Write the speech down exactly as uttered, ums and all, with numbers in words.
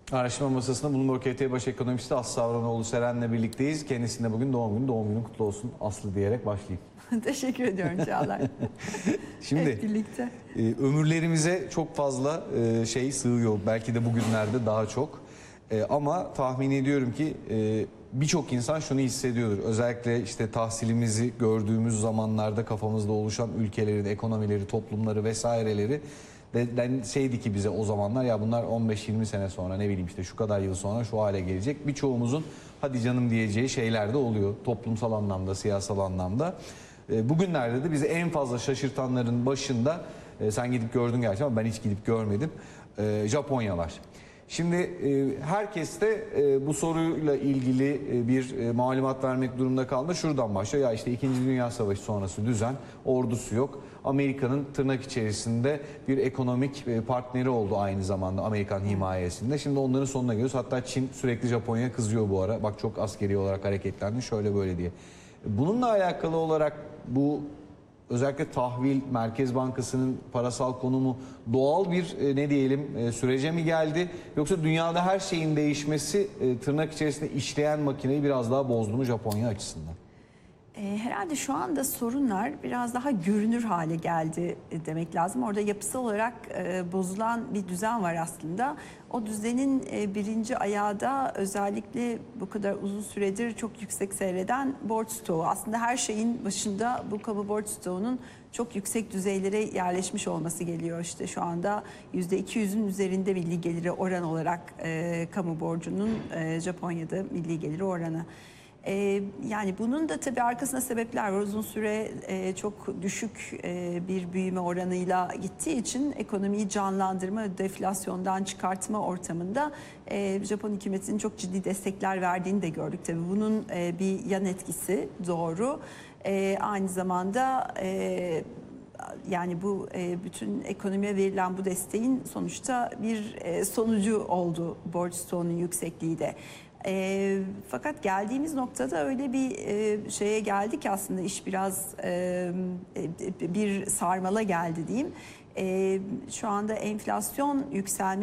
Araştırma masasında Bloomberg K T baş ekonomisti Aslı Savranoğlu Seren'le birlikteyiz. Kendisinde bugün doğum günü. Doğum günün kutlu olsun Aslı diyerek başlayayım. Teşekkür ediyorum Çağlar. Şimdi Hep birlikte. E, ömürlerimize çok fazla e, şey sığıyor. Belki de bugünlerde daha çok. E, ama tahmin ediyorum ki e, birçok insan şunu hissediyordur. Özellikle işte tahsilimizi gördüğümüz zamanlarda kafamızda oluşan ülkelerin ekonomileri, toplumları vesaireleri de şeydi ki bize o zamanlar ya bunlar on beş yirmi sene sonra ne bileyim işte şu kadar yıl sonra şu hale gelecek. Birçoğumuzun hadi canım diyeceği şeyler de oluyor. Toplumsal anlamda, siyasal anlamda. Bugünlerde de bizi en fazla şaşırtanların başında sen gidip gördün gerçi ama ben hiç gidip görmedim. Japonya var. Şimdi herkes de bu soruyla ilgili bir malumat vermek durumunda kaldı. Şuradan başlıyor. Ya işte İkinci Dünya Savaşı sonrası düzen, ordusu yok. Amerika'nın tırnak içerisinde bir ekonomik partneri oldu aynı zamanda Amerikan himayesinde. Şimdi onların sonuna geliyoruz. Hatta Çin sürekli Japonya'ya kızıyor bu ara. Bak çok askeri olarak hareketlendi şöyle böyle diye. Bununla alakalı olarak bu özellikle tahvil, Merkez Bankası'nın parasal konumu doğal bir ne diyelim sürece mi geldi? Yoksa dünyada her şeyin değişmesi tırnak içerisinde işleyen makineyi biraz daha bozdu mu Japonya açısından? Herhalde şu anda sorunlar biraz daha görünür hale geldi demek lazım. Orada yapısal olarak bozulan bir düzen var aslında. O düzenin birinci ayağı da özellikle bu kadar uzun süredir çok yüksek seyreden borç stoğu. Aslında her şeyin başında bu kamu borç stoğunun çok yüksek düzeylere yerleşmiş olması geliyor. İşte şu anda yüzde iki yüzün üzerinde milli geliri oran olarak e, kamu borcunun e, Japonya'da milli geliri oranı. Ee, yani bunun da tabii arkasında sebepler var. Uzun süre e, çok düşük e, bir büyüme oranıyla gittiği için ekonomiyi canlandırma, deflasyondan çıkartma ortamında e, Japon hükümetinin çok ciddi destekler verdiğini de gördük. Tabii bunun e, bir yan etkisi doğru. E, aynı zamanda e, yani bu e, bütün ekonomiye verilen bu desteğin sonuçta bir e, sonucu oldu borç stoğunun yüksekliği de. E, fakat geldiğimiz noktada öyle bir e, şeye geldi ki aslında iş biraz e, bir sarmala geldi diyeyim. E, şu anda enflasyon yükselmesi